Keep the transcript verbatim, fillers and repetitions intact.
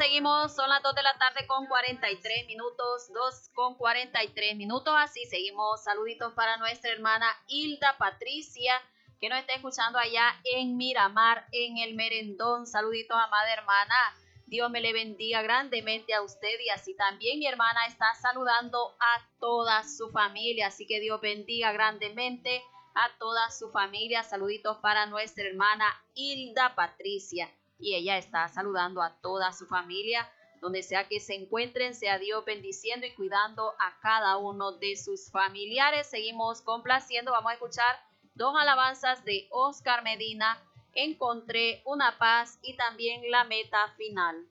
seguimos, son las dos de la tarde con cuarenta y tres minutos, dos con cuarenta y tres minutos, así seguimos. Saluditos para nuestra hermana Hilda Patricia, que nos está escuchando allá en Miramar, en el Merendón. Saluditos, amada hermana. Dios me le bendiga grandemente a usted, y así también mi hermana está saludando a toda su familia, así que Dios bendiga grandemente a toda su familia. Saluditos para nuestra hermana Hilda Patricia, y ella está saludando a toda su familia, donde sea que se encuentren. Sea Dios bendiciendo y cuidando a cada uno de sus familiares. Seguimos complaciendo, vamos a escuchar dos alabanzas de Oscar Medina: Encontré una paz y también La meta final.